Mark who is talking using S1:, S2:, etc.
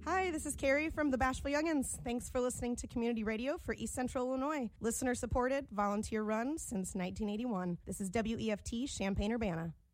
S1: Hi, this is Carrie from the Bashful Youngins. Thanks for listening to Community Radio for East Central Illinois. Listener-supported, volunteer-run since 1981. This is WEFT Champaign-Urbana.